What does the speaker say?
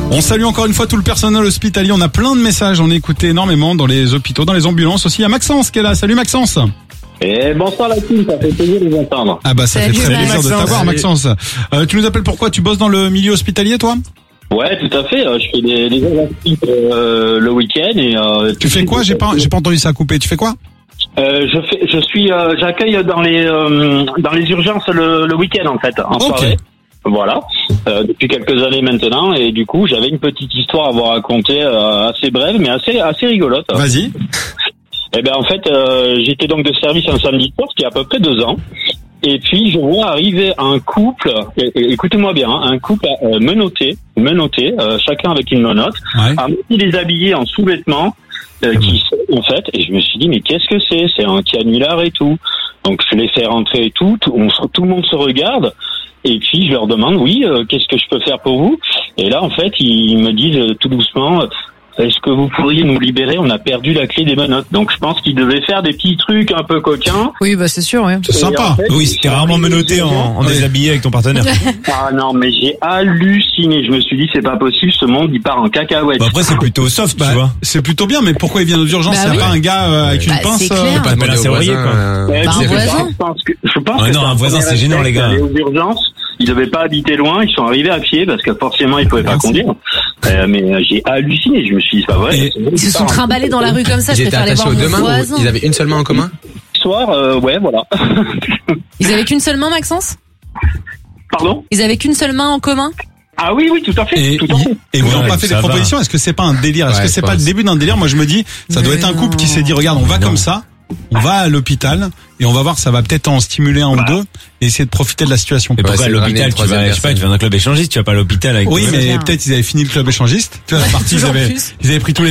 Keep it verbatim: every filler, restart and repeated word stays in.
On salue encore une fois tout le personnel hospitalier. On a plein de messages. On écoute énormément dans les hôpitaux, dans les ambulances aussi. Il y a Maxence qui est là. Salut Maxence. Et bonsoir la team, ça fait plaisir de vous entendre. Ah bah ça Salut, fait très plaisir Maxence. de t'avoir Maxence. Euh, tu nous appelles pourquoi? Tu bosses dans le milieu hospitalier toi? Ouais, tout à fait. euh, Je fais des, des exercices euh, le week-end et. Euh, Tu fais quoi? J'ai pas, j'ai pas entendu ça couper. Tu fais quoi? Euh, je fais, je suis, euh, j'accueille dans les euh, dans les urgences le, le week-end en fait, en Ok. soirée. Voilà, euh, depuis quelques années maintenant, et du coup j'avais une petite histoire à vous raconter, euh, assez brève mais assez assez rigolote. Vas-y. Eh ben en fait, euh, j'étais donc de service un samedi soir, ce qui a à peu près deux ans. Et puis je vois arriver un couple, et- et- écoutez-moi bien, hein, un couple euh, menotté, menotté, euh, chacun avec une menotte, Ouais. à moitié déshabillé en sous-vêtements, euh, qui en fait, et je me suis dit mais qu'est-ce que c'est? C'est un canular et tout. Donc je les fais rentrer et tout, tout, on, se- tout le monde se regarde. Et puis je leur demande oui, euh, qu'est-ce que je peux faire pour vous? Et là en fait ils me disent euh, tout doucement, euh, est-ce que vous pourriez nous libérer? On a perdu la clé des menottes. Donc je pense qu'ils devaient faire des petits trucs un peu coquins. Oui, bah c'est sûr, oui. C'est Et en sympa. fait, Oui, c'était rarement menotté en, en Oui. déshabillé avec ton partenaire. Ah non, mais j'ai halluciné. Je me suis dit c'est pas possible, ce monde il part en cacahuète. Bah après, c'est plutôt soft, Bah, tu vois. c'est plutôt bien, mais pourquoi il vient aux urgences? Bah Il n'y a oui. pas un gars euh, avec Bah, une pince c'est euh, clair. Pas appelé un serrurier, quoi. Ouais, Bah, je un sais pas, voisin. Je pense que, je pense Ouais, que non, c'est un voisin, premier c'est gênant, les gars. réflexe d'aller aux urgences, ils devaient pas habiter loin, ils sont arrivés à pied parce que forcément ils pouvaient pas Merci. conduire. Euh, mais euh, j'ai halluciné, je me suis dit c'est pas vrai. Et- Ils se sont trimballés dans la rue comme ça, je Ils étaient préfère les attachés voir aux deux mon mains voisin. ou ils avaient une seule main en commun? Ce soir, euh, ouais, voilà. Ils avaient qu'une seule main, Maxence? Pardon? Ils avaient qu'une seule main en commun? Ah oui, oui, tout à fait, Et, tout à fait. et vous Ouais, n'avez pas fait ça des va. propositions? Est-ce que c'est pas un délire? Est-ce Ouais, que je c'est pas pense. le début d'un délire? Moi je me dis, ça doit Mais être un couple non. qui s'est dit, regarde, on va Non. comme ça, on va à l'hôpital et on va voir, ça va peut-être en stimuler un ou deux et essayer de profiter de la situation. Et pourquoi c'est à de ramener l'hôpital, une tu vas, troisième je sais pas, tu personne. vas dans un club échangiste, tu vas pas à l'hôpital avec Oui, ton- mais clair. peut-être ils avaient fini le club échangiste. Tu vois, la partie, ils toujours avaient, plus. ils avaient pris tous les